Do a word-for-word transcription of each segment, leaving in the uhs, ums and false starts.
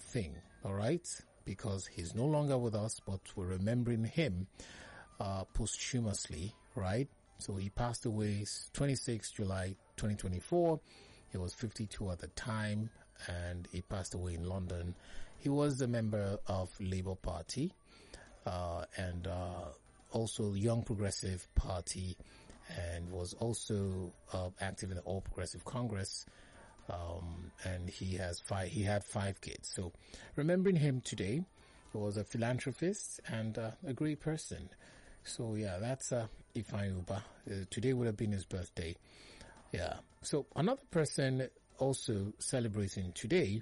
thing, all right? Because he's no longer with us, but we're remembering him uh posthumously, right? So he passed away twenty-sixth of July twenty twenty-four. He was fifty-two at the time, and he passed away in London. He was a member of Labour Party, uh, and, uh, also Young Progressive Party, and was also, uh, active in the All Progressive Congress. Um, and he has five, he had five kids. So remembering him today, he was a philanthropist and, uh, a great person. So yeah, that's, uh, Ifeanyi Ubah. Uh, today would have been his birthday. Yeah. So another person also celebrating today,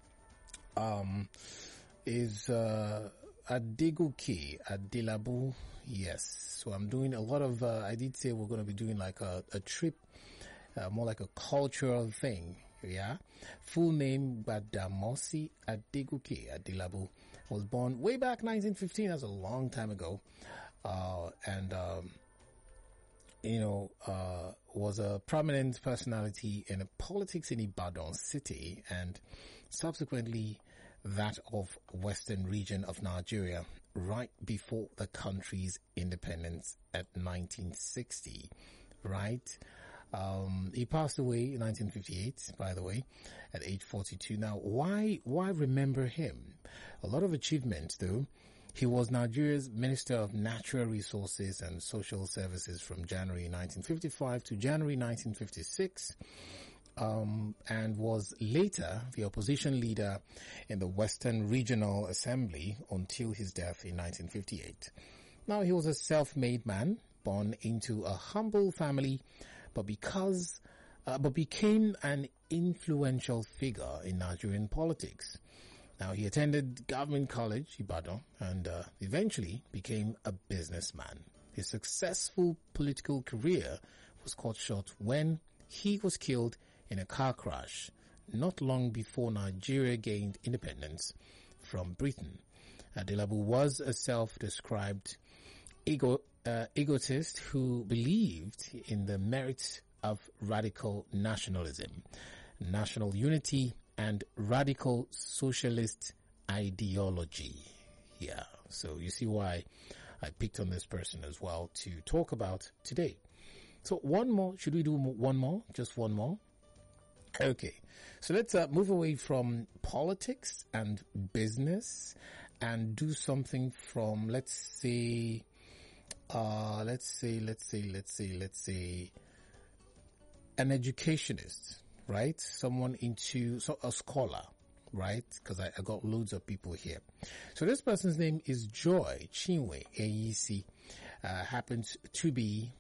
um, is, uh, Adegoke Adelabu. Yes. So I'm doing a lot of, uh, I did say we're going to be doing like a, a trip, uh, more like a cultural thing. Yeah. Full name, Badamosi Adegoke Adelabu, was born way back nineteen fifteen. That's a long time ago. Uh, and, um, you know, uh, was a prominent personality in politics in Ibadan city and subsequently that of Western region of Nigeria right before the country's independence at nineteen sixty, right? Um, he passed away in nineteen fifty-eight, by the way, at age forty-two. Now, why, why remember him? A lot of achievements though. He was Nigeria's Minister of Natural Resources and Social Services from January nineteen fifty-five to January nineteen fifty-six, um, and was later the opposition leader in the Western Regional Assembly until his death in nineteen fifty-eight. Now, he was a self-made man, born into a humble family, but because, uh, but became an influential figure in Nigerian politics. Now, he attended Government College, Ibadan, and uh, eventually became a businessman. His successful political career was cut short when he was killed in a car crash not long before Nigeria gained independence from Britain. Adelabu was a self-described ego, uh, egotist who believed in the merits of radical nationalism, national unity, and radical socialist ideology. Yeah, so you see why I picked on this person as well to talk about today. So one more, should we do one more? Just one more? Okay, so let's uh, move away from politics and business and do something from, let's say, uh, let's say, let's say, let's say, let's say, an educationist. Right? Someone into, so a scholar, right? Because I, I got loads of people here. So this person's name is Joy Chinwe A E C, uh, happens to be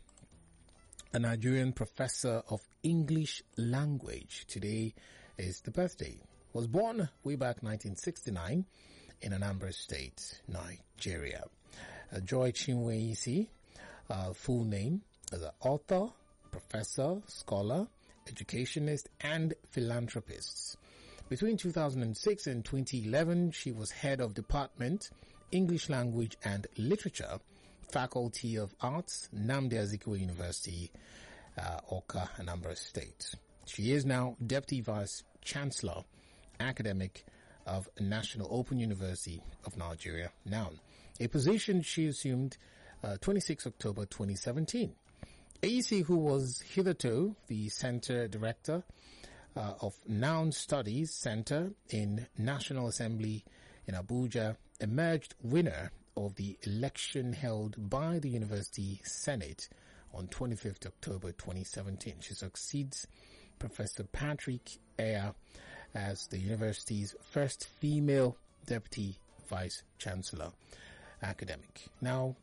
a Nigerian professor of English language. Today is the birthday. Was born way back nineteen sixty-nine in Anambra State, Nigeria. Uh, Joy Chinwe A E C, uh, full name as an author, professor, scholar, educationist, and philanthropist. Between two thousand six and twenty eleven, she was head of Department, English Language and Literature, Faculty of Arts, Nnamdi Azikiwe University, uh, Awka, Anambra State. She is now Deputy Vice Chancellor, Academic of National Open University of Nigeria, N O N, a position she assumed uh, twenty-sixth of October twenty seventeen. A E C, who was hitherto the Center Director uh, of Noun Studies Center in National Assembly in Abuja, emerged winner of the election held by the University Senate on twenty-fifth of October twenty seventeen. She succeeds Professor Patrick Eya as the university's first female Deputy Vice Chancellor Academic. Now,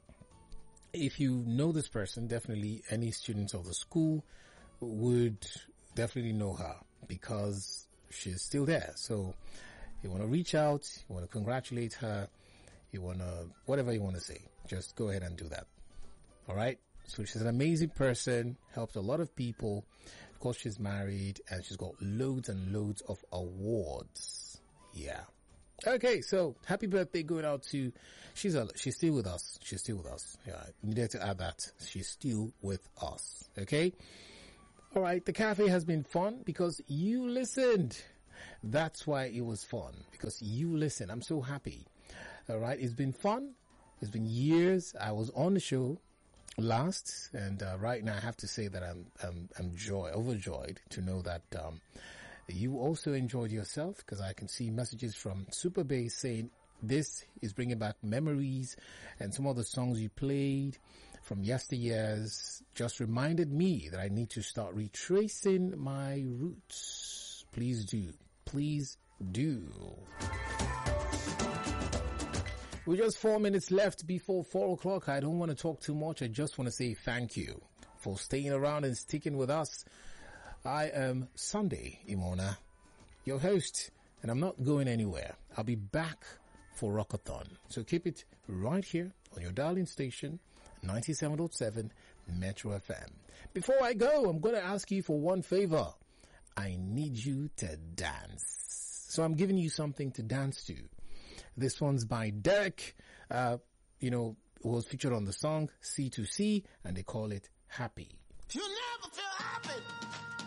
if you know this person, definitely any students of the school would definitely know her because she's still there. So you want to reach out, you want to congratulate her, you want to, whatever you want to say, just go ahead and do that. All right. So she's an amazing person, helped a lot of people. Of course, she's married and she's got loads and loads of awards. Yeah. Okay, so happy birthday going out to, she's a, she's still with us. She's still with us. Yeah, I needed to add that. She's still with us. Okay. All right. The cafe has been fun because you listened. That's why it was fun, because you listen. I'm so happy. All right. It's been fun. It's been years. I was on the show last, and uh, right now I have to say that I'm, I'm, I'm joy, overjoyed to know that, um, you also enjoyed yourself, because I can see messages from Super Bass saying this is bringing back memories, and some of the songs you played from yesteryears just reminded me that I need to start retracing my roots. Please do. Please do. With just four minutes left before four o'clock, I don't want to talk too much. I just want to say thank you for staying around and sticking with us. I am Sunday Imona, your host, and I'm not going anywhere. I'll be back for Rockathon. So keep it right here on your darling station, ninety-seven point seven Metro F M. Before I go, I'm going to ask you for one favor. I need you to dance. So I'm giving you something to dance to. This one's by Derek. Uh, you know, it was featured on the song C two C, and they call it Happy. You never feel happy.